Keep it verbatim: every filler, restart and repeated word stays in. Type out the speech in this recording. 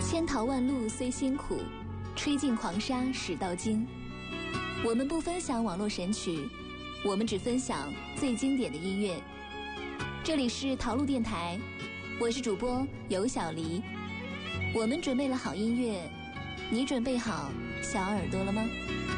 千淘万漉虽辛苦，吹尽狂沙始到金。我们不分享网络神曲，我们只分享最经典的音乐。这里是淘路电台，我是主播尤小黎。我们准备了好音乐，你准备好小耳朵了吗？